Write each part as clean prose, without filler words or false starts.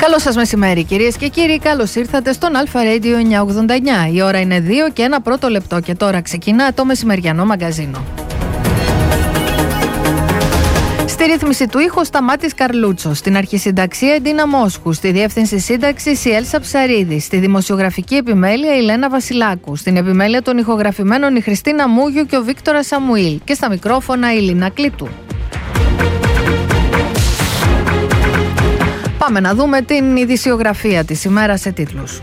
Καλό σας μεσημέρι, κυρίες και κύριοι. Καλώς ήρθατε στον Αλφα Radio 989. Η ώρα είναι 2 και ένα πρώτο λεπτό και τώρα ξεκινά το μεσημεριανό μαγκαζίνο. Στη ρύθμιση του ήχου Σταμάτης Καρλούτσος, στην αρχισυνταξία Εντίνα Μόσχου, στη διεύθυνση σύνταξης η Έλσα Ψαρίδη, στη δημοσιογραφική επιμέλεια η Λένα Βασιλάκου, στην επιμέλεια των ηχογραφημένων η Χριστίνα Μούγιου και ο Βίκτορας Σαμουήλ και στα μικρόφωνα η Λίνα Κλήτου. Πάμε να δούμε την ειδησιογραφία της ημέρας σε τίτλους.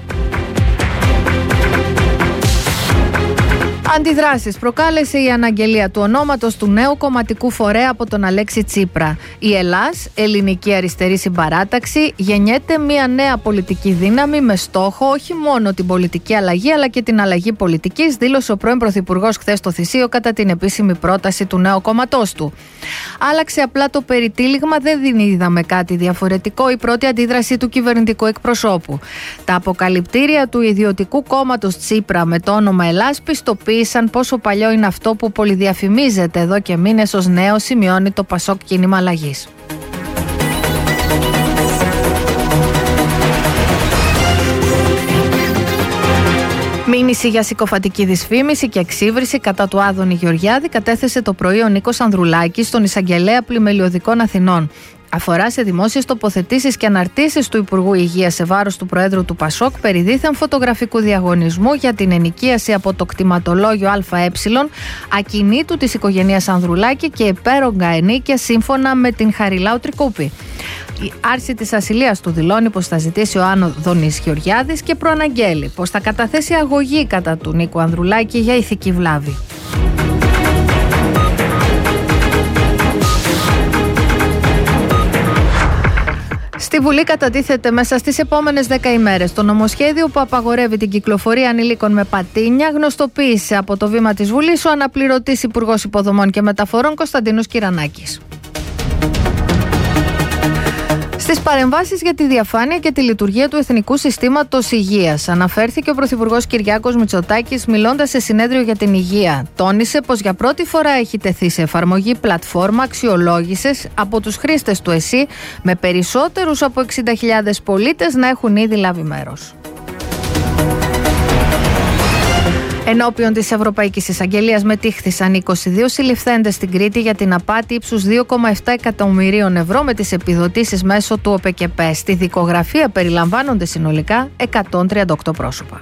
Αντιδράσεις προκάλεσε η αναγγελία του ονόματος του νέου κομματικού φορέα από τον Αλέξη Τσίπρα. Η ΕΛΑΣ, Ελληνική Αριστερή Συμπαράταξη, γεννιέται μια νέα πολιτική δύναμη με στόχο όχι μόνο την πολιτική αλλαγή αλλά και την αλλαγή πολιτικής, δήλωσε ο πρώην Πρωθυπουργός χθες στο Θησίο κατά την επίσημη πρόταση του νέου κόμματός του. Άλλαξε απλά το περιτύλιγμα, δεν είδαμε κάτι διαφορετικό, η πρώτη αντίδραση του κυβερνητικού εκπροσώπου. Τα αποκαλυπτήρια του ιδιωτικού κόμματος Τσίπρα με το όνομα ΕΛΑΣ πιστοποίησαν πόσο παλιό είναι αυτό που πολυδιαφημίζεται εδώ και μήνες ως νέο, σημειώνει το Πασόκ Κίνημα Αλλαγής. Μήνυση για συκοφαντική δυσφήμιση και εξύβριση κατά του Άδωνη Γεωργιάδη κατέθεσε το πρωί ο Νίκος Ανδρουλάκης στον εισαγγελέα Πλημελιωδικών Αθηνών. Αφορά σε δημόσιες τοποθετήσεις και αναρτήσεις του Υπουργού Υγείας σε βάρος του Προέδρου του Πασόκ περί δίθεν φωτογραφικού διαγωνισμού για την ενοικίαση από το κτηματολόγιο ΑΕ ακινήτου της οικογένειας Ανδρουλάκη και υπέρογκα ενίκια σύμφωνα με την Χαριλάου Τρικούπη. Η άρση της ασυλίας του δηλώνει πως θα ζητήσει ο Άδωνης Γεωργιάδης και προαναγγέλει πως θα καταθέσει αγωγή κατά του Νίκου Ανδρουλάκη για ηθική βλάβη. Στη Βουλή κατατίθεται μέσα στις επόμενες 10 ημέρες το νομοσχέδιο που απαγορεύει την κυκλοφορία ανηλίκων με πατίνια, γνωστοποίησε από το βήμα της Βουλής ο αναπληρωτής Υπουργός Υποδομών και Μεταφορών Κωνσταντίνος Κυρανάκης. Στις παρεμβάσεις για τη διαφάνεια και τη λειτουργία του Εθνικού Συστήματος Υγείας αναφέρθηκε ο Πρωθυπουργός Κυριάκος Μητσοτάκης μιλώντας σε συνέδριο για την υγεία. Τόνισε πως για πρώτη φορά έχει τεθεί σε εφαρμογή πλατφόρμα αξιολόγησης από τους χρήστες του ΕΣΥ με περισσότερους από 60.000 πολίτες να έχουν ήδη λάβει μέρος. Ενώπιον της Ευρωπαϊκής Εισαγγελίας μετήχθησαν 22 συλληφθέντες στην Κρήτη για την απάτη ύψους 2,7 εκατομμυρίων ευρώ με τις επιδοτήσεις μέσω του ΟΠΕΚΕΠΕ. Στη δικογραφία περιλαμβάνονται συνολικά 138 πρόσωπα.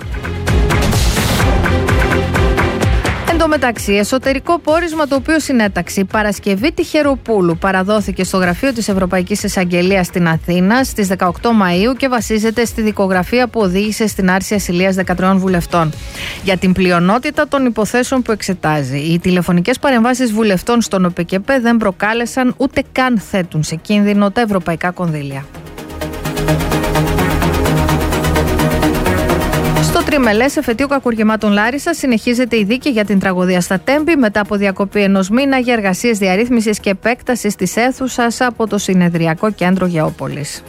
Εν τω μεταξύ, εσωτερικό πόρισμα το οποίο συνέταξε η Παρασκευή Τυχεροπούλου παραδόθηκε στο γραφείο της Ευρωπαϊκής Εισαγγελίας στην Αθήνα στις 18 Μαΐου και βασίζεται στη δικογραφία που οδήγησε στην άρση ασυλίας 13 βουλευτών. Για την πλειονότητα των υποθέσεων που εξετάζει, οι τηλεφωνικές παρεμβάσεις βουλευτών στον ΟΠΕΚΕΠΕ δεν προκάλεσαν ούτε καν θέτουν σε κίνδυνο τα ευρωπαϊκά κονδύλια. Στο τριμελές εφετείο κακουργημάτων Λάρισα συνεχίζεται η δίκη για την τραγωδία στα Τέμπη μετά από διακοπή ενός μήνα για εργασίες διαρρύθμισης και επέκτασης της αίθουσας από το Συνεδριακό Κέντρο Γεώπολης.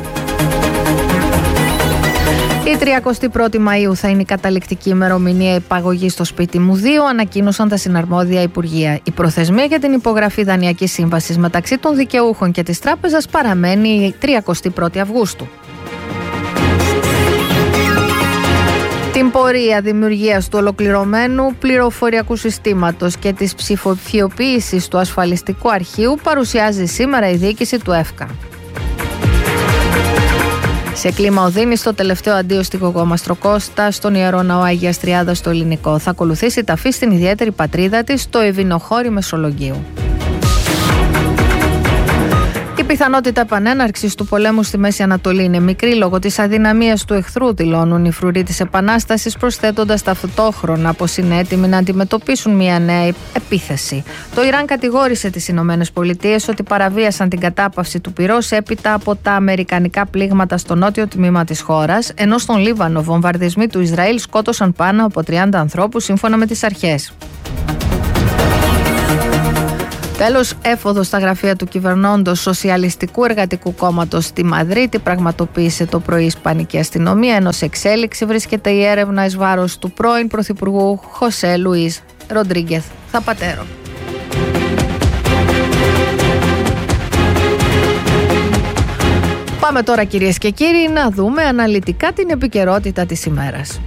Η 31η Μαΐου θα είναι η καταληκτική ημερομηνία υπαγωγής στο σπίτι μου 2, ανακοίνωσαν τα συναρμόδια Υπουργεία. Η προθεσμία για την υπογραφή δανειακής σύμβασης μεταξύ των δικαιούχων και της τράπεζας παραμένει η 31η Αυγούστου. Την πορεία δημιουργίας του ολοκληρωμένου πληροφοριακού συστήματος και της ψηφιοποίησης του ασφαλιστικού αρχείου παρουσιάζει σήμερα η διοίκηση του ΕΦΚΑ. Σε κλίμα οδύνης, το τελευταίο αντίο στη Γογό Μαστροκώστα, στον Ιερό Ναό Αγίας Τριάδας στο Ελληνικό. Θα ακολουθήσει ταφή στην ιδιαίτερη πατρίδα της, το Ευηνοχώρι Μεσολογγίου. Η πιθανότητα επανέναρξης του πολέμου στη Μέση Ανατολή είναι μικρή λόγω της αδυναμίας του εχθρού, δηλώνουν οι φρουροί της Επανάστασης, προσθέτοντας ταυτόχρονα πως είναι έτοιμοι να αντιμετωπίσουν μια νέα επίθεση. Το Ιράν κατηγόρησε τις Ηνωμένες Πολιτείες ότι παραβίασαν την κατάπαυση του πυρός έπειτα από τα αμερικανικά πλήγματα στο νότιο τμήμα της χώρας, ενώ στον Λίβανο βομβαρδισμοί του Ισραήλ σκότωσαν πάνω από 30 ανθρώπους σύμφωνα με τις αρχές. Τέλος, έφοδο στα γραφεία του κυβερνώντος Σοσιαλιστικού Εργατικού Κόμματος στη Μαδρίτη πραγματοποίησε το πρωί η Ισπανική αστυνομία, ενώ σε εξέλιξη βρίσκεται η έρευνα εις βάρος του πρώην Πρωθυπουργού Χωσέ Λουίς Ροντρίγκεθ Θαπατέρο. Πάμε τώρα, κυρίες και κύριοι, να δούμε αναλυτικά την επικαιρότητα της ημέρας.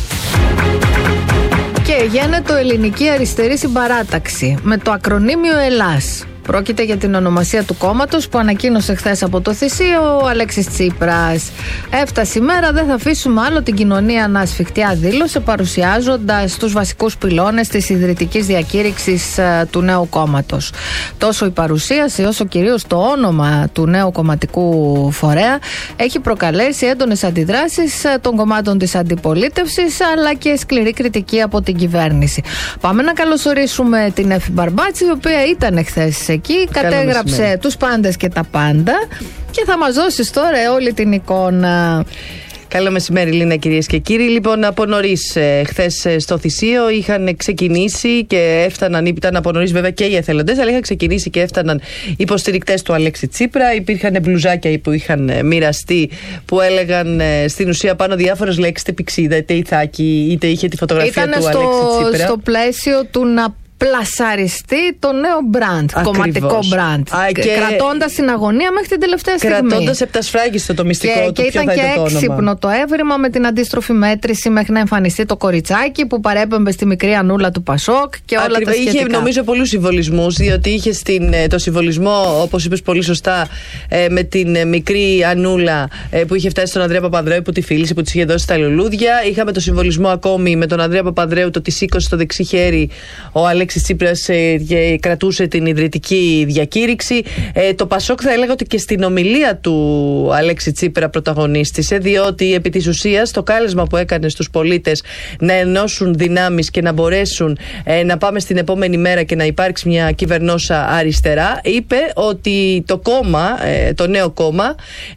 Και γίνεται Ελληνική Αριστερή Συμπαράταξη με το ακρονίμιο ΕΛΑΣ. Πρόκειται για την ονομασία του κόμματος που ανακοίνωσε χθες από το Θησίο ο Αλέξης Τσίπρας. Έφτασε η μέρα, δεν θα αφήσουμε άλλο την κοινωνία να ασφιχτιά, δήλωσε, παρουσιάζοντας τους βασικούς πυλώνες της ιδρυτικής διακήρυξης του νέου κόμματος. Τόσο η παρουσίαση όσο κυρίως το όνομα του νέου κομματικού φορέα έχει προκαλέσει έντονες αντιδράσεις των κομμάτων της αντιπολίτευσης, αλλά και σκληρή κριτική από την κυβέρνηση. Πάμε να καλωσορίσουμε την Εφη Μπαρμπάτση, η οποία ήταν χθες εκεί, κατέγραψε τους πάντες και τα πάντα και θα μας δώσεις τώρα όλη την εικόνα. Καλό μεσημέρι, Λίνα, κυρίες και κύριοι. Λοιπόν, από νωρίς χθες στο Θησίο είχαν ξεκινήσει και έφταναν, ήταν από νωρίς βέβαια και οι εθελοντές, αλλά είχαν ξεκινήσει και έφταναν υποστηρικτές του Αλέξη Τσίπρα. Υπήρχαν μπλουζάκια που είχαν μοιραστεί που έλεγαν στην ουσία πάνω διάφορες λέξεις, είτε πηξίδα, είτε ηθάκι, είτε είχε τη φωτογραφία του Αλέξη Τσίπρα. Ήταν στο πλαίσιο του να πλασαριστεί το νέο μπραντ, κομματικό μπραντ. Κρατώντας την αγωνία μέχρι την τελευταία στιγμή. Κρατώντας επτασφράγιστο το μυστικό του. Και ήταν και έξυπνο το έβριμα με την αντίστροφη μέτρηση μέχρι να εμφανιστεί το κοριτσάκι που παρέπεμπε στη μικρή Ανούλα του Πασόκ και όλα τα σχετικά. Είχε νομίζω πολλούς συμβολισμούς, διότι είχε το συμβολισμό, όπως είπες πολύ σωστά, με την μικρή Ανούλα που είχε φτάσει στον Ανδρέα Παπανδρέου, που τη φίλησε, που της είχε δώσει τα λουλούδια. Είχαμε το συμβολισμό ακόμη με τον Ανδρέα Παπανδρέου, το τη σήκωσε στο δεξί χέρι ο Αλέξης Τσίπρας κρατούσε την ιδρυτική διακήρυξη. Το Πασόκ θα έλεγα ότι και στην ομιλία του Αλέξη Τσίπρα πρωταγωνίστησε, διότι επί της ουσίας το κάλεσμα που έκανε στους πολίτες να ενώσουν δυνάμεις και να μπορέσουν να πάμε στην επόμενη μέρα και να υπάρξει μια κυβερνόσα αριστερά, είπε ότι το κόμμα, το νέο κόμμα,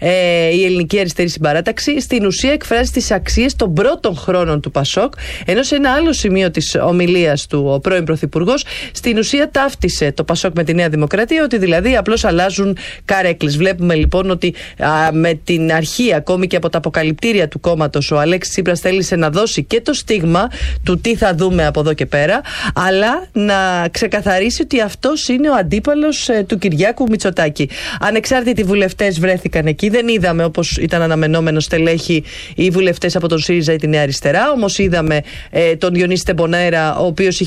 η Ελληνική Αριστερή Συμπαράταξη, στην ουσία εκφράζει τις αξίες των πρώτων χρόνων του Πασόκ, ενώ σε ένα άλλο σημείο της ομιλίας του ο πρώην Πρωθυπουργός στην ουσία ταύτισε το Πασόκ με τη Νέα Δημοκρατία, ότι δηλαδή απλώς αλλάζουν καρέκλες. Βλέπουμε λοιπόν ότι με την αρχή, ακόμη και από τα αποκαλυπτήρια του κόμματος, ο Αλέξης Τσίπρας θέλησε να δώσει και το στίγμα του τι θα δούμε από εδώ και πέρα, αλλά να ξεκαθαρίσει ότι αυτός είναι ο αντίπαλος του Κυριάκου Μητσοτάκη. Ανεξάρτητοι βουλευτές βρέθηκαν εκεί, δεν είδαμε, όπως ήταν αναμενόμενο, στελέχη οι βουλευτές από τον ΣΥΡΙΖΑ ή τη Νέα Αριστερά, όμως είδαμε τον Διονύση Τεμπονέρα, ο οποίος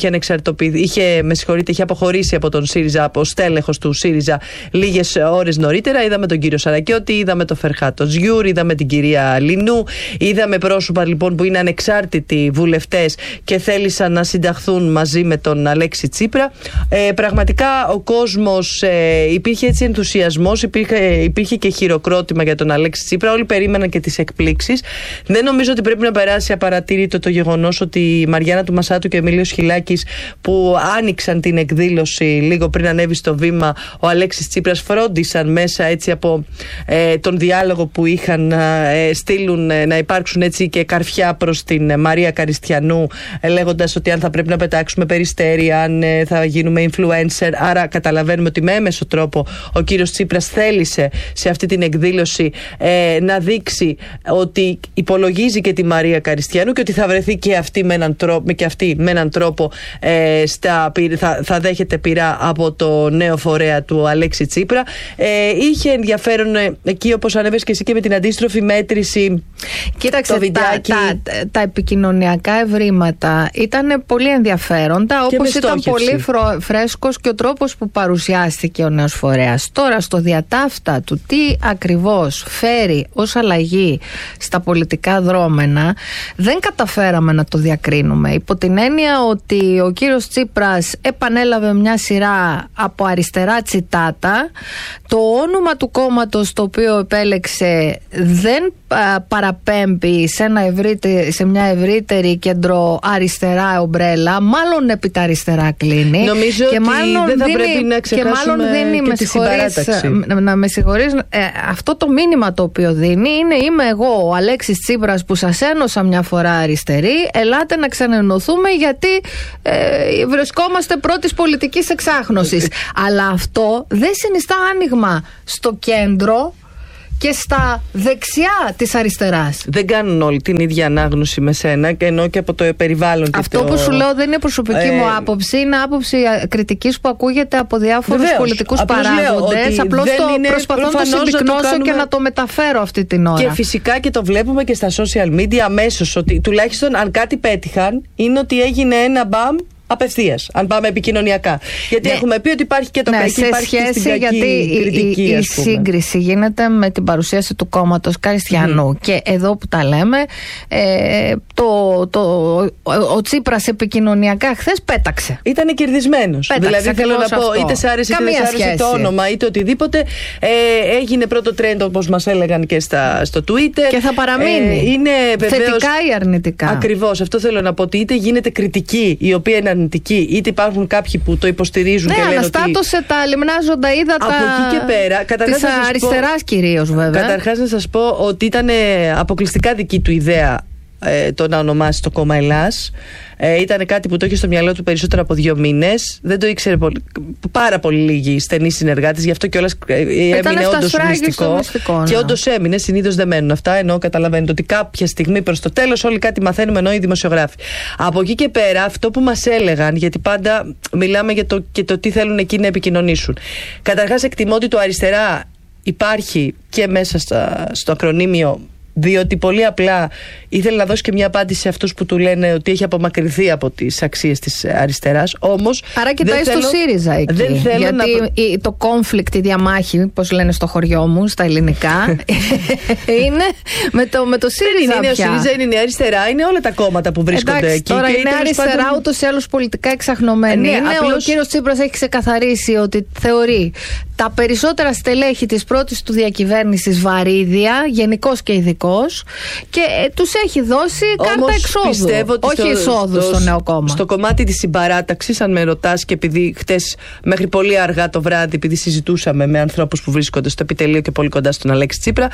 είχε αποχωρήσει από τον ΣΥΡΙΖΑ, από στέλεχος του ΣΥΡΙΖΑ λίγες ώρες νωρίτερα. Είδαμε τον κύριο Σαρακιώτη, είδαμε τον Φερχάτο Γιούρ, είδαμε την κυρία Λινού, είδαμε πρόσωπα λοιπόν που είναι ανεξάρτητοι βουλευτές και θέλησαν να συνταχθούν μαζί με τον Αλέξη Τσίπρα. Πραγματικά ο κόσμος, υπήρχε έτσι ενθουσιασμός, υπήρχε και χειροκρότημα για τον Αλέξη Τσίπρα. Όλοι περίμεναν και τις εκπλήξεις. Δεν νομίζω ότι πρέπει να περάσει απαρατήρητο το γεγονός ότι η Μαριάννα του Μασάτου και ο Εμίλιος Χιλάκης, που άνοιξαν την εκδήλωση λίγο πριν ανέβει στο βήμα ο Αλέξης Τσίπρας, φρόντισαν μέσα έτσι από τον διάλογο που είχαν να στείλουν, να υπάρξουν έτσι και καρφιά προς την Μαρία Καριστιανού, λέγοντας ότι αν θα πρέπει να πετάξουμε περιστέρια, αν θα γίνουμε influencer. Άρα καταλαβαίνουμε ότι με έμεσο τρόπο ο κύριος Τσίπρας θέλησε σε αυτή την εκδήλωση να δείξει ότι υπολογίζει και τη Μαρία Καριστιανού και ότι θα βρεθεί και αυτή με έναν τρόπο θα δέχεται πειρά από το νέο φορέα του Αλέξη Τσίπρα. Είχε ενδιαφέρον εκεί, όπως ανέβες και εσύ, και με την αντίστροφη μέτρηση. Κοίταξε, τα επικοινωνιακά ευρήματα ήταν πολύ ενδιαφέροντα, όπως ήταν πολύ φρέσκος και ο τρόπος που παρουσιάστηκε ο νέος φορέας. Τώρα, στο διατάφτα του τι ακριβώς φέρει ως αλλαγή στα πολιτικά δρόμενα, δεν καταφέραμε να το διακρίνουμε, υπό την έννοια ότι ο κύριος Τσίπρας επανέλαβε μια σειρά από αριστερά τσιτάτα. Το όνομα του κόμματος το οποίο επέλεξε δεν παραπέμπει σε μια ευρύτερη κεντροαριστερά ομπρέλα, μάλλον επί τα αριστερά κλείνει. Νομίζω και ότι δεν θα πρέπει να ξεχάσουμε και τη συμπαράταξη. Να με συγχωρείς, αυτό το μήνυμα το οποίο δίνει είναι: είμαι εγώ ο Αλέξης Τσίπρας που σας ένωσα μια φορά αριστερή, ελάτε να ξανενωθούμε γιατί βρισκόμαστε πρώτης πολιτικής εξάχνωσης. Αλλά αυτό δεν συνιστά άνοιγμα στο κέντρο και στα δεξιά της αριστεράς. Δεν κάνουν όλοι την ίδια ανάγνωση με σένα, ενώ και από το περιβάλλον. Αυτό που σου λέω δεν είναι προσωπική μου άποψη, είναι άποψη κριτικής που ακούγεται από διάφορους πολιτικούς παράγοντες. Απλώς προσπαθώ να το συμπυκνώσω και να το μεταφέρω αυτή την ώρα. Και φυσικά και το βλέπουμε και στα social media αμέσως, ότι τουλάχιστον αν κάτι πέτυχαν, είναι ότι έγινε ένα μπαμ απευθείας, αν πάμε επικοινωνιακά. Γιατί έχουμε πει ότι υπάρχει και το κακή, υπάρχει και στην κακή κριτική, η σύγκριση γίνεται με την παρουσίαση του κόμματος Καριστιανού. Και εδώ που τα λέμε, ο Τσίπρας επικοινωνιακά χθες πέταξε. Ήτανε κερδισμένος. Δηλαδή θέλω να πω, είτε σ' άρεσε είτε δεν σ' άρεσε το όνομα, είτε οτιδήποτε. Έγινε πρώτο trend, όπως μας έλεγαν και στο Twitter. Και θα παραμείνει. Είναι βεβαίως θετικά ή αρνητικά. Ακριβώς. Αυτό θέλω να πω, ότι είτε γίνεται κριτική, η οποία είναι αρνητική, είτε υπάρχουν κάποιοι που το υποστηρίζουν και λένε αναστάτωσε τα λιμνάζοντα ύδατα της αριστεράς κυρίως, βέβαια. Καταρχάς να σας πω ότι ήταν αποκλειστικά δική του ιδέα το να ονομάσει το κόμμα Ελλάς. Ήταν κάτι που το είχε στο μυαλό του περισσότερο από 2 μήνες. Δεν το ήξερε πάρα πολύ λίγοι στενοί συνεργάτες, γι' αυτό κιόλας έμεινε όντως μυστικό. Και όντως έμεινε, συνήθως δεν μένουν αυτά, ενώ καταλαβαίνετε ότι κάποια στιγμή προς το τέλος όλοι κάτι μαθαίνουμε, ενώ οι δημοσιογράφοι. Από εκεί και πέρα, αυτό που μας έλεγαν, γιατί πάντα μιλάμε για το τι θέλουν εκεί να επικοινωνήσουν. Καταρχάς, εκτιμώ ότι το αριστερά υπάρχει και μέσα στο ακρονίμιο, διότι πολύ απλά ήθελε να δώσει και μια απάντηση σε αυτούς που του λένε ότι έχει απομακρυνθεί από τις αξίες της αριστεράς. Όμως. Άρα κοιτάει στο ΣΥΡΙΖΑ εκεί. Γιατί το conflict, η διαμάχη, πώς λένε στο χωριό μου, στα ελληνικά, είναι με το ΣΥΡΙΖΑ. Δεν είναι ο ΣΥΡΙΖΑ, είναι η Νέα Αριστερά, είναι όλα τα κόμματα που βρίσκονται εκεί. Τώρα η Νέα Αριστερά ούτως ή άλλως πολιτικά εξαχνωμένη. Ο κύριος Τσίπρας έχει ξεκαθαρίσει ότι θεωρεί τα περισσότερα στελέχη της πρώτης του διακυβέρνησης βαρύδια, γενικός και ειδικός, και τους έχει δώσει κάρτα εξόδου. Όχι εισόδου στο νέο κόμμα. Στο κομμάτι της συμπαράταξης, αν με ρωτάς, και επειδή χτες μέχρι πολύ αργά το βράδυ, επειδή συζητούσαμε με ανθρώπους που βρίσκονται στο επιτελείο και πολύ κοντά στον Αλέξη Τσίπρα,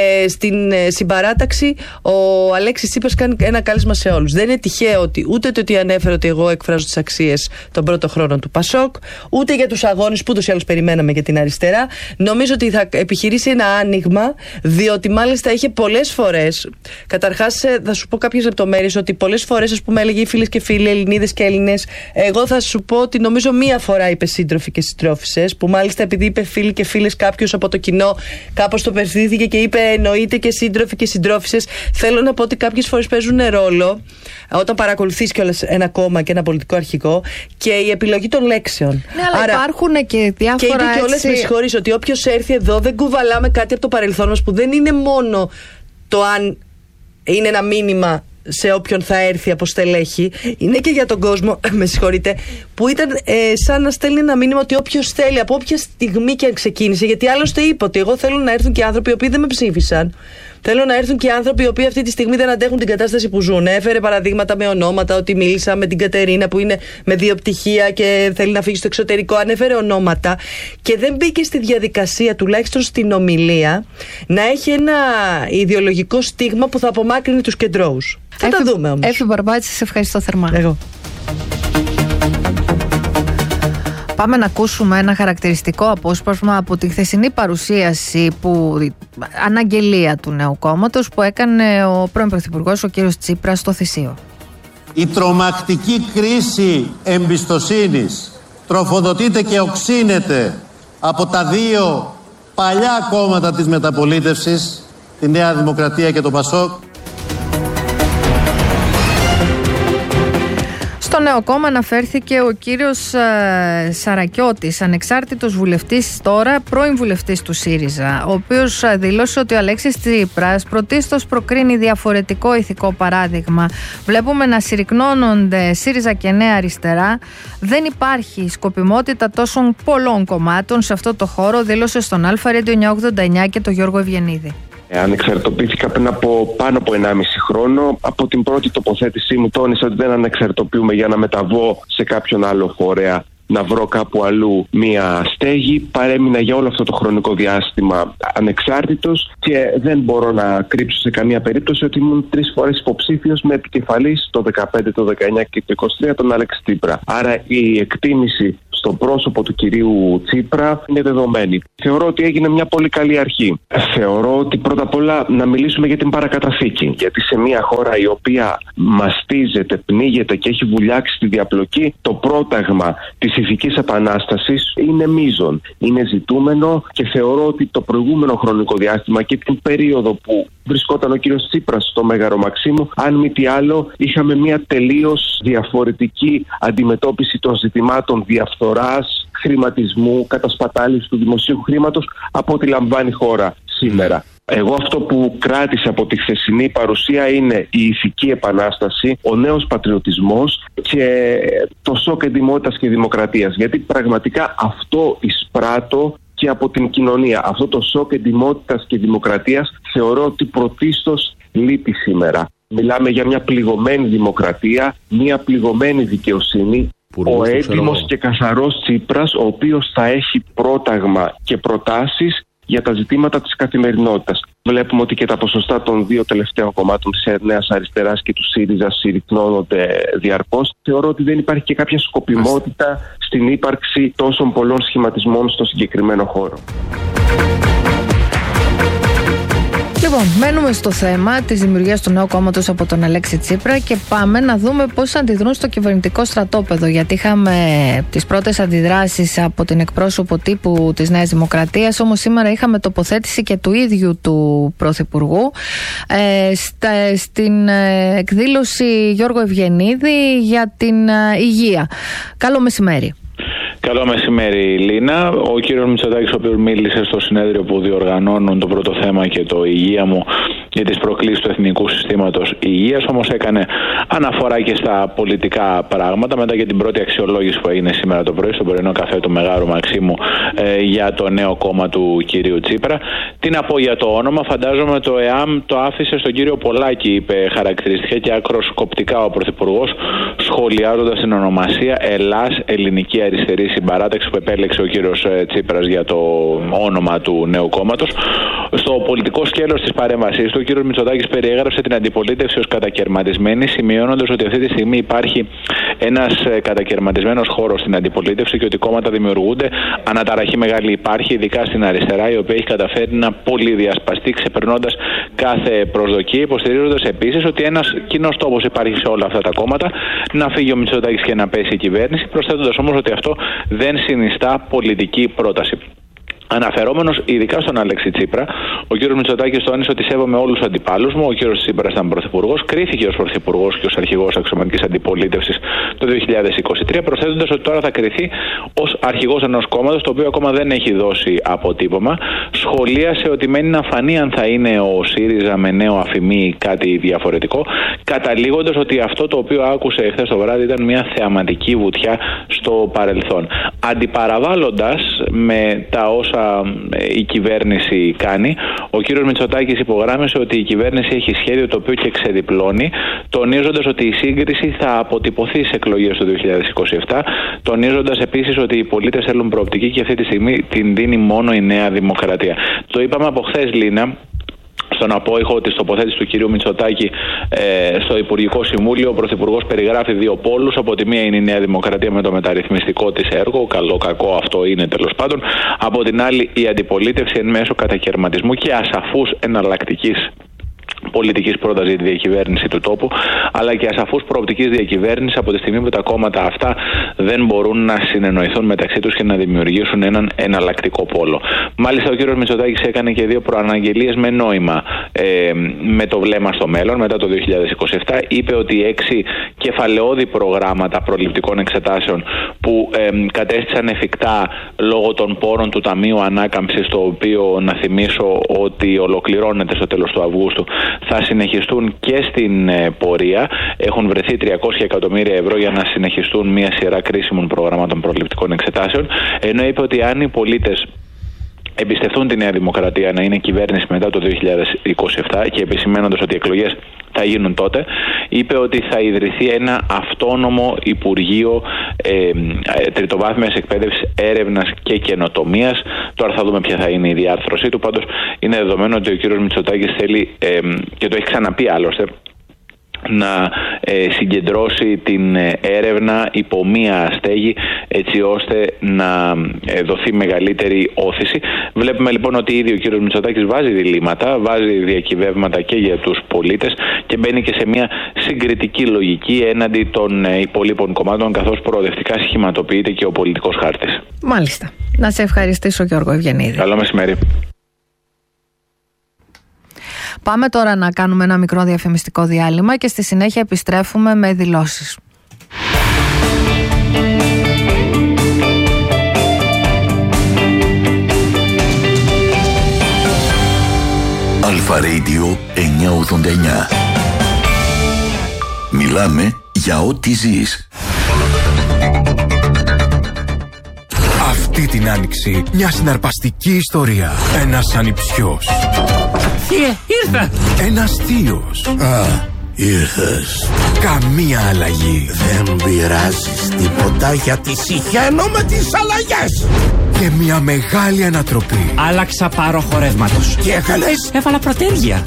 στην συμπαράταξη ο Αλέξης Τσίπρας κάνει ένα κάλεσμα σε όλους. Δεν είναι τυχαίο ότι ούτε το ότι ανέφερε ότι εγώ εκφράζω τις αξίες των πρώτων χρόνων του Πασόκ, ούτε για τους αγώνες που ούτως ή άλλως περιμέναμε για την αριστερά. Νομίζω ότι θα επιχειρήσει ένα άνοιγμα, διότι μάλιστα είχε πολλές φορές. Καταρχάς, θα σου πω κάποιες λεπτομέρειες, ότι πολλές φορές, ας πούμε, έλεγε οι φίλες και φίλοι, Ελληνίδες και Έλληνες. Εγώ θα σου πω ότι νομίζω μία φορά είπε σύντροφοι και συντρόφισσες, που μάλιστα επειδή είπε φίλοι και φίλες, κάποιος από το κοινό κάπως το περθύθηκε και είπε εννοείται και σύντροφοι και συντρόφισσες. Θέλω να πω ότι κάποιες φορές παίζουν ρόλο, όταν παρακολουθείς κιόλας ένα κόμμα και ένα πολιτικό αρχηγό, και η επιλογή των λέξεων. Ναι, αλλά άρα, υπάρχουν και διάφορα. Και είπε κιόλας, με συγχωρείς, ότι όποιος έρθει εδώ δεν κουβαλάμε κάτι από το παρελθόν μας, που δεν είναι μόνο το αν είναι ένα μήνυμα σε όποιον θα έρθει από στελέχη, είναι και για τον κόσμο, με συγχωρείτε, που ήταν σαν να στέλνει ένα μήνυμα ότι όποιος θέλει, από όποια στιγμή και αν ξεκίνησε, γιατί άλλωστε είπε ότι εγώ θέλω να έρθουν και άνθρωποι οι οποίοι δεν με ψήφισαν. Θέλω να έρθουν και άνθρωποι οι οποίοι αυτή τη στιγμή δεν αντέχουν την κατάσταση που ζουν. Έφερε παραδείγματα με ονόματα, ότι μίλησα με την Κατερίνα που είναι με 2 πτυχία και θέλει να φύγει στο εξωτερικό. Ανέφερε ονόματα και δεν μπήκε στη διαδικασία, τουλάχιστον στην ομιλία, να έχει ένα ιδεολογικό στίγμα που θα απομάκρυνε τους κεντρώους. Θα τα δούμε όμως. Έφη Μπαρμπάτση, σε ευχαριστώ θερμά. Εγώ. Πάμε να ακούσουμε ένα χαρακτηριστικό απόσπασμα από τη χθεσινή παρουσίαση, αναγγελία του νέου κόμματος, που έκανε ο πρώην Πρωθυπουργός, ο κύριος Τσίπρας, στο Θησίο. Η τρομακτική κρίση εμπιστοσύνης τροφοδοτείται και οξύνεται από τα 2 παλιά κόμματα της μεταπολίτευσης, τη Νέα Δημοκρατία και το Πασόκ. Στο νέο κόμμα αναφέρθηκε ο κύριος Σαρακιώτης, ανεξάρτητος βουλευτής τώρα, πρώην βουλευτής του ΣΥΡΙΖΑ, ο οποίος δήλωσε ότι ο Αλέξης Τσίπρας πρωτίστως προκρίνει διαφορετικό ηθικό παράδειγμα. Βλέπουμε να συρρυκνώνονται ΣΥΡΙΖΑ και Νέα Αριστερά. Δεν υπάρχει σκοπιμότητα τόσων πολλών κομμάτων σε αυτό το χώρο, δήλωσε στον Αλφα Radio 989 και τον Γιώργο Ευγενίδη. Ανεξαρτητοποιήθηκα πριν από πάνω από 1,5 χρόνο. Από την πρώτη τοποθέτησή μου τόνισα ότι δεν ανεξαρτητοποιούμε για να μεταβώ σε κάποιον άλλο φορέα, να βρω κάπου αλλού μία στέγη. Παρέμεινα για όλο αυτό το χρονικό διάστημα ανεξάρτητος και δεν μπορώ να κρύψω σε καμία περίπτωση ότι ήμουν 3 φορές υποψήφιος με επικεφαλής το 2015, το 2019 και το 2023 τον Αλέξη Τσίπρα. Άρα η εκτίμηση στο πρόσωπο του κυρίου Τσίπρα είναι δεδομένη. Θεωρώ ότι έγινε μια πολύ καλή αρχή. Θεωρώ ότι πρώτα απ' όλα να μιλήσουμε για την παρακαταθήκη. Γιατί σε μια χώρα η οποία μαστίζεται, πνίγεται και έχει βουλιάξει τη διαπλοκή, το πρόταγμα της ηθικής επανάστασης είναι μείζον. Είναι ζητούμενο και θεωρώ ότι το προηγούμενο χρονικό διάστημα και την περίοδο που βρισκόταν ο κύριος Τσίπρας στο Μέγαρο Μαξίμου, αν μη τι άλλο, είχαμε μια τελείως διαφορετική αντιμετώπιση των ζητημάτων διαφθοράς, χρηματισμού, κατασπατάλησης του δημοσίου χρήματος από ό,τι λαμβάνει η χώρα σήμερα. Εγώ αυτό που κράτησα από τη χθεσινή παρουσία είναι η ηθική επανάσταση, ο νέος πατριωτισμός και το σοκ εντιμότητας και δημοκρατίας. Γιατί πραγματικά αυτό εισπράττω και από την κοινωνία. Αυτό το σοκ εντιμότητας και δημοκρατίας θεωρώ ότι πρωτίστως λείπει σήμερα. Μιλάμε για μια πληγωμένη δημοκρατία, μια πληγωμένη δικαιοσύνη. Ο έντιμος και καθαρός Τσίπρας, ο οποίος θα έχει πρόταγμα και προτάσεις για τα ζητήματα της καθημερινότητας. Βλέπουμε ότι και τα ποσοστά των δύο τελευταίων κομμάτων της Νέας Αριστεράς και του ΣΥΡΙΖΑ συρρυκνώνονται διαρκώς. Θεωρώ ότι δεν υπάρχει και κάποια σκοπιμότητα στην ύπαρξη τόσων πολλών σχηματισμών στο συγκεκριμένο χώρο. Λοιπόν, μένουμε στο θέμα της δημιουργίας του νέου κόμματος από τον Αλέξη Τσίπρα και πάμε να δούμε πώς αντιδρούν στο κυβερνητικό στρατόπεδο. Γιατί είχαμε τις πρώτες αντιδράσεις από την εκπρόσωπο τύπου της Νέας Δημοκρατίας, όμως σήμερα είχαμε τοποθέτηση και του ίδιου του Πρωθυπουργού στην εκδήλωση Γιώργο Ευγενίδη για την υγεία. Καλό μεσημέρι. Καλό μεσημέρι, Λίνα. Ο κύριος Μητσοτάκης, ο οποίος μίλησε στο συνέδριο που διοργανώνουν το πρώτο θέμα και το υγεία μου για τις προκλήσεις του Εθνικού Συστήματος Υγείας, όμως έκανε αναφορά και στα πολιτικά πράγματα μετά και την πρώτη αξιολόγηση που έγινε σήμερα το πρωί στο πρωινό καφέ του Μεγάρου Μαξίμου για το νέο κόμμα του κυρίου Τσίπρα. Τι να πω για το όνομα, φαντάζομαι το ΕΑΜ το άφησε στον κύριο Πολάκη, είπε χαρακτηριστικά και άκρος κοπτικά ο Πρωθυπουργός, σχολιάζοντας την ονομασία Ελλάς Ελληνική Αριστερή Συμπαράταξη που επέλεξε ο κύριος Τσίπρας για το όνομα του νέου κόμματος. Στο πολιτικό σκέλος της παρέμβασής του, ο κύριος Μητσοτάκης περιέγραψε την αντιπολίτευση ως κατακερματισμένη, σημειώνοντας ότι αυτή τη στιγμή υπάρχει ένας κατακερματισμένος χώρος στην αντιπολίτευση και ότι κόμματα δημιουργούνται. Αναταραχή μεγάλη υπάρχει, ειδικά στην αριστερά, η οποία έχει καταφέρει να πολυδιασπαστεί, ξεπερνώντας κάθε προσδοκία, υποστηρίζοντας επίσης ότι ένας κοινός τόπος υπάρχει σε όλα αυτά τα κόμματα, να φύγει ο Μητσοτάκης και να πέσει η κυβέρνηση, προσθέτοντας όμως ότι αυτό δεν συνιστά πολιτική πρόταση. Αναφερόμενος ειδικά στον Αλέξη Τσίπρα, ο κ. Μητσοτάκης τόνισε ότι σέβομαι όλους τους αντιπάλους μου. Ο κ. Τσίπρας ήταν πρωθυπουργός, κρίθηκε ως πρωθυπουργός και ως αρχηγός αξιωματικής αντιπολίτευσης το 2023, προσθέτοντας ότι τώρα θα κριθεί ως αρχηγός ενός κόμματος το οποίο ακόμα δεν έχει δώσει αποτύπωμα. Σχολίασε ότι μένει να φανεί αν θα είναι ο ΣΥΡΙΖΑ με νέο αφημί ή κάτι διαφορετικό, καταλήγοντας ότι αυτό το οποίο άκουσε χθες το βράδυ ήταν μια θεαματική βουτιά στο παρελθόν. Αντιπαραβάλλοντας με τα όσα η κυβέρνηση κάνει, ο κύριος Μητσοτάκης υπογράμμισε ότι η κυβέρνηση έχει σχέδιο το οποίο και ξεδιπλώνει, τονίζοντας ότι η σύγκριση θα αποτυπωθεί σε εκλογές του 2027, τονίζοντας επίσης ότι οι πολίτες θέλουν προοπτική και αυτή τη στιγμή την δίνει μόνο η Νέα Δημοκρατία. Το είπαμε από χθες, Λίνα, στον απόϊχο της τοποθέτησης του κυρίου Μητσοτάκη στο Υπουργικό Συμβούλιο. Ο Πρωθυπουργός περιγράφει δύο πόλους. Από τη μία είναι η Νέα Δημοκρατία με το μεταρρυθμιστικό της έργο, καλό-κακό αυτό είναι τέλος πάντων. Από την άλλη η αντιπολίτευση εν μέσω κατακερματισμού και ασαφούς εναλλακτικής πολιτικής πρότασης για τη διακυβέρνηση του τόπου, αλλά και ασαφούς προοπτικής διακυβέρνησης από τη στιγμή που τα κόμματα αυτά δεν μπορούν να συνεννοηθούν μεταξύ τους και να δημιουργήσουν έναν εναλλακτικό πόλο. Μάλιστα, ο κ. Μητσοτάκης έκανε και δύο προαναγγελίες με νόημα με το βλέμμα στο μέλλον μετά το 2027. Είπε ότι 6 κεφαλαιώδη προγράμματα προληπτικών εξετάσεων που κατέστησαν εφικτά λόγω των πόρων του Ταμείου Ανάκαμψης, το οποίο να θυμίσω ότι ολοκληρώνεται στο τέλος του Αυγούστου, θα συνεχιστούν και στην πορεία. Έχουν βρεθεί 300 εκατομμύρια ευρώ για να συνεχιστούν μια σειρά κρίσιμων προγραμμάτων προληπτικών εξετάσεων, ενώ είπε ότι αν οι πολίτες εμπιστευτούν τη Νέα Δημοκρατία να είναι κυβέρνηση μετά το 2027 και επισημένοντας ότι οι εκλογές θα γίνουν τότε, είπε ότι θα ιδρυθεί ένα αυτόνομο Υπουργείο Τριτοβάθμιας Εκπαίδευσης, Έρευνας και Καινοτομίας. Τώρα θα δούμε ποια θα είναι η διάρθρωσή του. Πάντως είναι δεδομένο ότι ο κύριος Μητσοτάκης θέλει, και το έχει ξαναπεί άλλωστε, να συγκεντρώσει την έρευνα υπό μία στέγη, έτσι ώστε να δοθεί μεγαλύτερη όθηση. Βλέπουμε λοιπόν ότι ήδη ο κύριος Μητσοτάκης βάζει διλήμματα, βάζει διακυβεύματα και για τους πολίτες και μπαίνει και σε μια συγκριτική λογική έναντι των υπολείπων κομμάτων, καθώς προοδευτικά σχηματοποιείται και ο πολιτικός χάρτης. Μάλιστα. Να σε ευχαριστήσω, Γιώργο Ευγενίδη. Καλό μεσημέρι. Πάμε τώρα να κάνουμε ένα μικρό διαφημιστικό διάλειμμα και στη συνέχεια επιστρέφουμε με δηλώσεις. Αλφα Radio 989. Μιλάμε για ό,τι ζεις. Αυτή την άνοιξη μια συναρπαστική ιστορία. Ένας ανιψιός. Ήρθα! Ένας θείος. Ήρθες. Καμία αλλαγή. Δεν πειράζεις τίποτα γιατί συχαίνω με τις αλλαγές. Και μια μεγάλη ανατροπή. Άλλαξα πάρο χορεύματος. Τι έκανες? Έβαλα πρωτέργεια.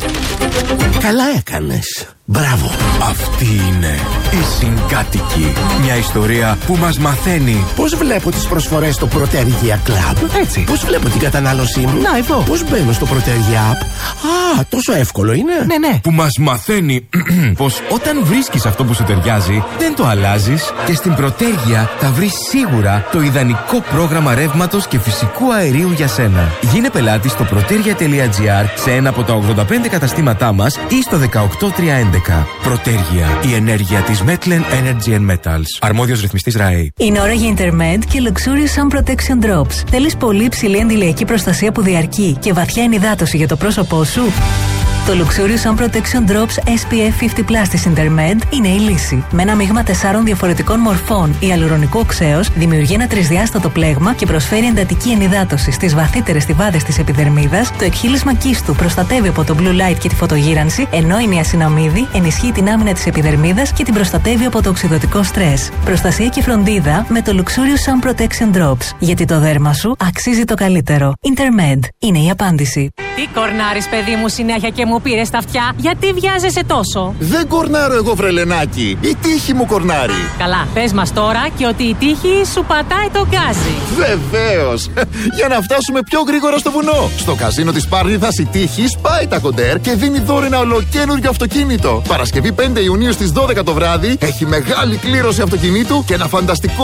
Καλά έκανες. Μπράβο. Αυτή είναι η Συγκάτοικοι. Μια ιστορία που μας μαθαίνει πώς βλέπω τις προσφορές στο Protergia Club. Έτσι. Πώς βλέπω την κατανάλωσή μου. Να, εδώ. Πώς μπαίνω στο Protergia App. Α, τόσο εύκολο είναι. Ναι. Που μας μαθαίνει πως όταν βρίσκεις αυτό που σου ταιριάζει, δεν το αλλάζεις και στην Protergia θα βρεις σίγουρα το ιδανικό πρόγραμμα ρεύματος και φυσικού αερίου για σένα. Γίνε πελάτης στο protergia.gr σε ένα από τα 85 καταστήματά μας ή στο 18311. Protergia, η ενέργεια της Metlen Energy and Metals. Αρμόδιος ρυθμιστής ΡΑΕ. Είναι ώρα για Intermed και Luxurious Sun Protection Drops. Θέλεις πολύ υψηλή αντιλιακή προστασία που διαρκεί και βαθιά ενυδάτωση για το πρόσωπό σου? Το Luxurious Sun Protection Drops SPF 50+ της Intermed είναι η λύση. Με ένα μείγμα 4 διαφορετικών μορφών ιαλουρονικού οξέως δημιουργεί ένα τρισδιάστατο πλέγμα και προσφέρει εντατική ενυδάτωση στις βαθύτερες στιβάδες της επιδερμίδας. Το εκχύλισμα κίστου προστατεύει από το blue light και τη φωτογύρανση, ενώ η νιασιναμίδη ενισχύει την άμυνα της επιδερμίδας και την προστατεύει από το οξυδωτικό στρες. Προστασία και φροντίδα με το Luxurious Sun Protection Drops. Γιατί το δέρμα σου αξίζει το καλύτερο. Intermed είναι η απάντηση. Τι κορνάρεις, παιδί μου, συνέχεια και μου πήρες τα αυτιά? Γιατί βιάζεσαι τόσο? Δεν κορνάρω εγώ, βρελενάκι. Η τύχη μου κορνάρει. Καλά, πες μας τώρα και ότι η τύχη σου πατάει το γκάζι. Βεβαίως. Για να φτάσουμε πιο γρήγορα στο βουνό. Στο καζίνο της Πάρνηθας η τύχη σπάει τα κοντέρ και δίνει δώρο ένα ολοκαίνουργιο αυτοκίνητο. Παρασκευή 5 Ιουνίου στις 12 το βράδυ έχει μεγάλη κλήρωση αυτοκινήτου και ένα φανταστικό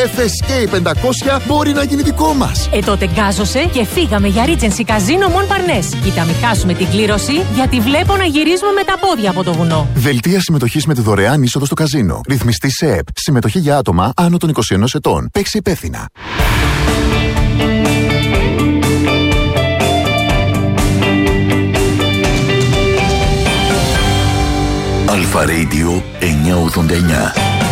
DFSK 500 μπορεί να γίνει δικό μας. Τότε γκάζωσε και φύγαμε για Regency Casino Mon Parnes. Κοίτα, μην χάσουμε την κλήρωση, γιατί βλέπω να γυρίζουμε με τα πόδια από το βουνό. Δελτία συμμετοχής με τη δωρεάν είσοδο στο καζίνο. Ρυθμιστή ΣΕΠ. Συμμετοχή για άτομα άνω των 21 ετών. Παίξει υπεύθυνα. Αλφα Radio 989.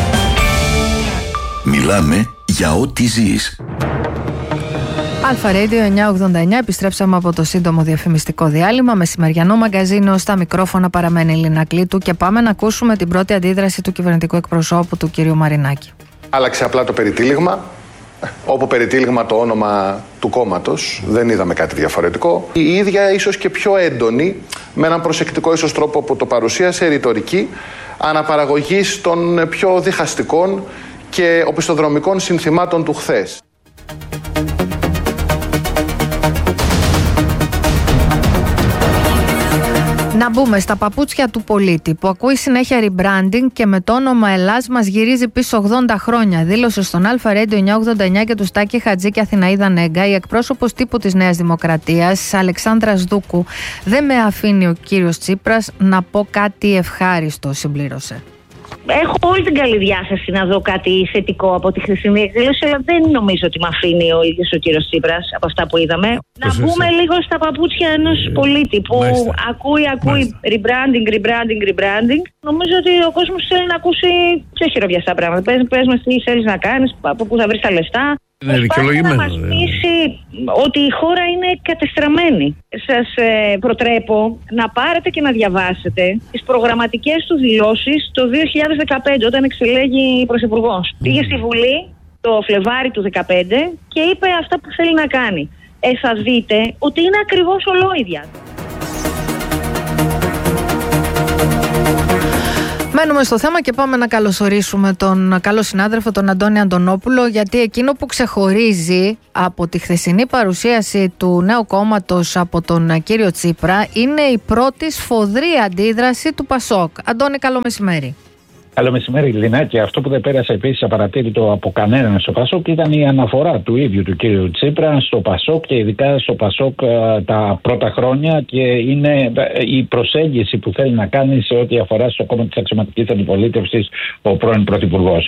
Μιλάμε για ό,τι ζεις. Αλφα Radio 989, επιστρέψαμε από το σύντομο διαφημιστικό διάλειμμα. Μεσημεριανό μαγκαζίνο, στα μικρόφωνα παραμένει η Λίνα Κλήτου και πάμε να ακούσουμε την πρώτη αντίδραση του κυβερνητικού εκπροσώπου, του κ. Μαρινάκη. Άλλαξε απλά το περιτύλιγμα, όπου περιτύλιγμα το όνομα του κόμματος, δεν είδαμε κάτι διαφορετικό. Η ίδια ίσως και πιο έντονη, με έναν προσεκτικό ίσως τρόπο που το παρουσίασε, ρητορική, αναπαραγωγής των πιο διχαστικών και οπισθοδρομικών συνθημάτων του χθες. Να μπούμε στα παπούτσια του πολίτη που ακούει συνέχεια rebranding και με το όνομα Ελλάς μας γυρίζει πίσω 80 χρόνια. Δήλωσε στον Αλφα Radio 989 και του Στάκη Χατζή και Αθηναίδα Νέγκα η εκπρόσωπος τύπου της Νέας Δημοκρατίας, Αλεξάνδρας Δούκου. Δεν με αφήνει ο κύριος Τσίπρας να πω κάτι ευχάριστο, συμπλήρωσε. Έχω όλη την καλή διάθεση να δω κάτι θετικό από τη χθεσινή εκδήλωση, αλλά δεν νομίζω ότι με αφήνει ο ίδιος ο κύριος Τσίπρας από αυτά που είδαμε. Να μπούμε λίγο στα παπούτσια ενός πολίτη που ακούει rebranding. Νομίζω ότι ο κόσμος θέλει να ακούσει πιο χειροβιαστά πράγματα. Πες μας τι θέλεις να κάνεις, από πού θα βρεις τα λεφτά. Προσπάθησε να μας πείσει ότι η χώρα είναι κατεστραμμένη. Σας προτρέπω να πάρετε και να διαβάσετε τις προγραμματικές του δηλώσεις το 2015 όταν εξελέγει πρωθυπουργός. Πήγε στη Βουλή το Φλεβάρι του 2015 και είπε αυτά που θέλει να κάνει. Θα δείτε ότι είναι ακριβώς ολόιδια. Με Μένουμε στο θέμα και πάμε να καλωσορίσουμε τον καλό συνάδελφο, τον Αντώνη Αντωνόπουλο, γιατί εκείνο που ξεχωρίζει από τη χθεσινή παρουσίαση του νέου κόμματος από τον κύριο Τσίπρα είναι η πρώτη σφοδρή αντίδραση του ΠΑΣΟΚ. Αντώνη, καλό μεσημέρι. Καλό μεσημέρι, Λίνα. Και αυτό που δεν πέρασε επίσης απαρατήρητο από κανέναν στο ΠΑΣΟΚ ήταν η αναφορά του ίδιου του κύριου Τσίπρα στο ΠΑΣΟΚ και ειδικά στο ΠΑΣΟΚ τα πρώτα χρόνια, και είναι η προσέγγιση που θέλει να κάνει σε ό,τι αφορά στο κόμμα της αξιωματικής αντιπολίτευσης ο πρώην Πρωθυπουργός.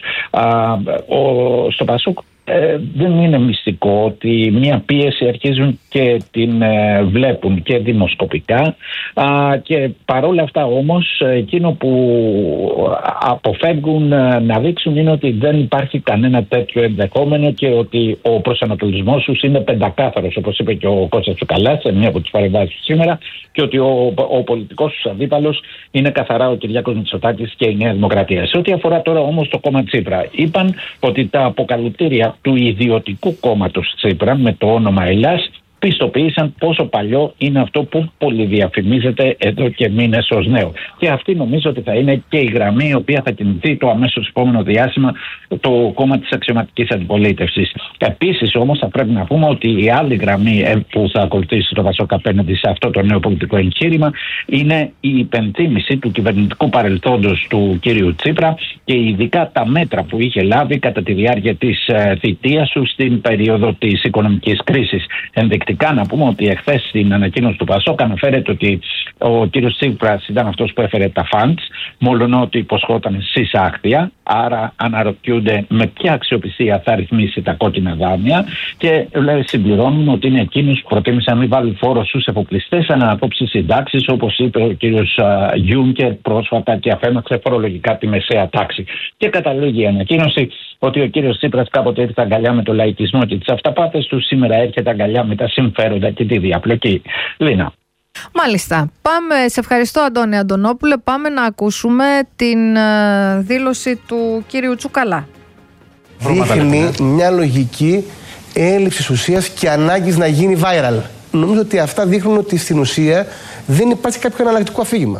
Στο ΠΑΣΟΚ δεν είναι μυστικό ότι μια πίεση αρχίζουν και την βλέπουν και δημοσκοπικά, και παρόλα αυτά όμως εκείνο που αποφεύγουν να δείξουν είναι ότι δεν υπάρχει κανένα τέτοιο ενδεχόμενο και ότι ο προσανατολισμός τους είναι πεντακάθαρος, όπως είπε και ο Κώστας Τσουκαλάς σε μία από τις παρεμβάσεις σήμερα, και ότι ο πολιτικός τους αντίπαλος είναι καθαρά ο Κυριάκος Μητσοτάκης και η Νέα Δημοκρατία. Σε ό,τι αφορά τώρα όμως το κόμμα Τσίπρα, είπαν ότι τα αποκαλυπτήρια του ιδιωτικού κόμματος Τσίπρα με το όνομα Ελλάς πιστοποίησαν πόσο παλιό είναι αυτό που πολυδιαφημίζεται εδώ και μήνες ως νέο. Και αυτή νομίζω ότι θα είναι και η γραμμή η οποία θα κινηθεί το αμέσως επόμενο διάστημα το κόμμα της αξιωματικής αντιπολίτευσης. Επίσης όμως θα πρέπει να πούμε ότι η άλλη γραμμή που θα ακολουθήσει το ΠΑΣΟΚ απέναντι σε αυτό το νέο πολιτικό εγχείρημα είναι η υπενθύμηση του κυβερνητικού παρελθόντος του κύριου Τσίπρα και ειδικά τα μέτρα που είχε λάβει κατά τη διάρκεια της θητείας του στην περίοδο της οικονομικής κρίσης. Ενδεικτικά να πούμε ότι εχθές στην ανακοίνωση του ΠΑΣΟΚ αναφέρεται ότι ο κύριος Τσίπρας ήταν αυτός που έφερε τα funds, μόλον ότι υποσχόταν συσάκτια, άρα αναρωτιούνται με ποια αξιοπιστία θα ρυθμίσει τα κόκκινα δάνεια, και συμπληρώνουν ότι είναι εκείνος που προτίμησε να μην βάλει φόρο στους εφοπλιστές, ανακόψει συντάξεις, όπως είπε ο κύριος Γιούνκερ πρόσφατα, και αφέμαξε φορολογικά τη μεσαία τάξη. Και καταλήγει η ανακοίνωση ότι ο κύριος Τσίπρας κάποτε ήρθε αγκαλιά με το λαϊκισμό και τις αυταπάτες του, σήμερα έρχεται αγκαλιά με τα συμφέροντα και τη διαπλοκή. Λίνα. Μάλιστα. Σε ευχαριστώ, Αντώνη Αντωνόπουλε. Πάμε να ακούσουμε την δήλωση του κύριου Τσουκαλά. Δείχνει μια λογική έλλειψης ουσίας και ανάγκης να γίνει viral. Νομίζω ότι αυτά δείχνουν ότι στην ουσία δεν υπάρχει κάποιο εναλλακτικό αφήγημα.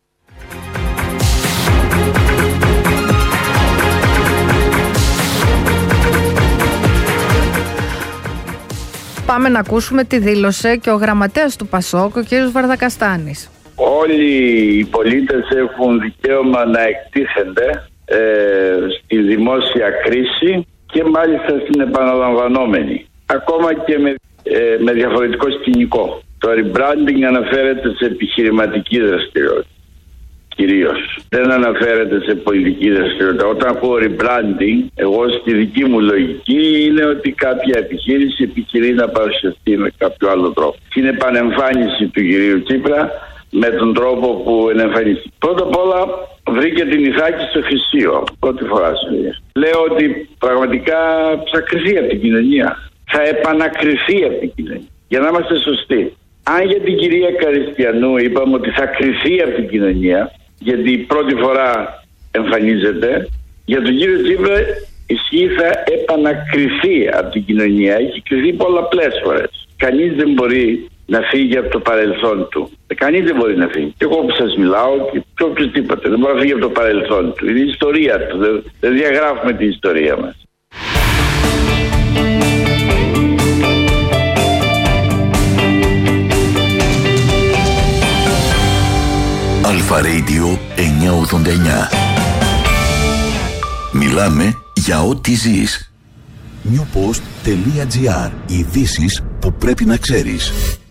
Πάμε να ακούσουμε τι δήλωσε και ο γραμματέας του ΠΑΣΟΚ, ο κύριος Βαρδακαστάνης. Όλοι οι πολίτες έχουν δικαίωμα να εκτίθενται στη δημόσια κρίση και μάλιστα στην επαναλαμβανόμενη. Ακόμα και με διαφορετικό σκηνικό. Το rebranding αναφέρεται σε επιχειρηματική δραστηριότητα. Κυρίως. Δεν αναφέρεται σε πολιτική δραστηριότητα. Όταν ακούω rebranding, εγώ στη δική μου λογική είναι ότι κάποια επιχείρηση επιχειρεί να παρουσιαστεί με κάποιο άλλο τρόπο. Στην επανεμφάνιση του κυρίου Τσίπρα με τον τρόπο που ενεμφανίστηκε. Πρώτα απ' όλα βρήκε την Ιθάκη στο Χρυσίο. Πρώτη φορά στη ζωή. Λέω ότι πραγματικά θα κρυθεί από την κοινωνία. Θα επανακριθεί από την κοινωνία. Για να είμαστε σωστοί. Αν για την κυρία Καριστιανού είπαμε ότι θα κρυθεί από την κοινωνία, γιατί πρώτη φορά εμφανίζεται, για τον κύριο Τσίπρα ισχύει θα επανακριθεί από την κοινωνία. Έχει κρυθεί πολλαπλές φορές. Κανείς δεν μπορεί να φύγει από το παρελθόν του. Κανείς δεν μπορεί να φύγει. Και εγώ που σας μιλάω και οποιοδήποτε δεν μπορεί να φύγει από το παρελθόν του. Είναι η ιστορία του. Δεν διαγράφουμε την ιστορία μας. Αλφα Radio 989. Μιλάμε για ό,τι ζεις. Newpost.gr. Ειδήσεις που πρέπει να ξέρεις.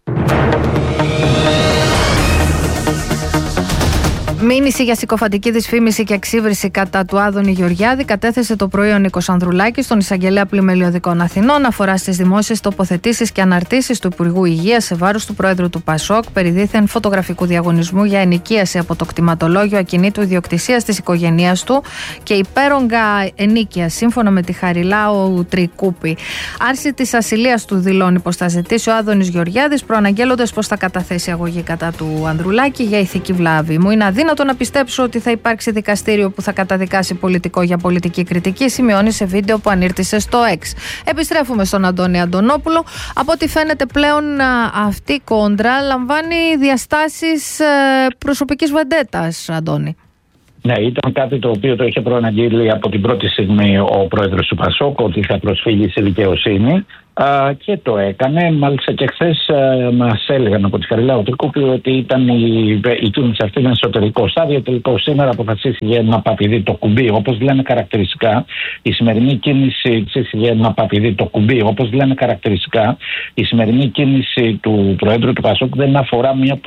Μήνυση για συκοφαντική δυσφήμιση και εξύβριση κατά του Άδωνη Γεωργιάδη κατέθεσε το πρωί ο Νίκος Ανδρουλάκης στον εισαγγελέα πλημελιωδικών Αθηνών, αφορά στις δημόσιες τοποθετήσεις και αναρτήσεις του Υπουργού Υγείας σε βάρος του Πρόεδρου του ΠΑΣΟΚ περί δήθεν φωτογραφικού διαγωνισμού για ενοικίαση από το κτηματολόγιο ακινήτου ιδιοκτησίας της οικογένειας του και υπέρογκα ενοίκεια, σύμφωνα με τη Χαριλάου Τρικούπη. Άρση της ασυλίας του δηλώνει πως θα ζητήσει ο Άδωνης Γεωργιάδης, προαναγγέλλοντας πως θα καταθέσει αγωγή κατά του Ανδρουλάκη για ηθική βλάβη. Μου είναι αδύνατο να πιστέψω ότι θα υπάρξει δικαστήριο που θα καταδικάσει πολιτικό για πολιτική κριτική, σημειώνει σε βίντεο που ανήρτησε στο X. Επιστρέφουμε στον Αντώνη Αντωνόπουλο. Από ό,τι φαίνεται πλέον αυτή η κόντρα λαμβάνει διαστάσεις προσωπικής βεντέτας, Αντώνη. Ναι, ήταν κάτι το οποίο το είχε προαναγγείλει από την πρώτη στιγμή ο πρόεδρος του ΠΑΣΟΚ, ότι θα προσφύγει στη δικαιοσύνη. Και το έκανε. Μάλιστα και χθες μας έλεγαν από τη Χαριλάου Τρικούπη ότι ήταν η κίνηση αυτή ήταν στο τελικό στάδιο. Τελικό σήμερα αποφασίστηκε να παπηδεί το κουμπί, όπως λένε χαρακτηριστικά. Η σημερινή κίνηση να παπηδεί το κουμπί, όπως λένε χαρακτηριστικά. Η σημερινή κίνηση του Προέδρου του ΠΑΣΟΚ δεν αφορά μια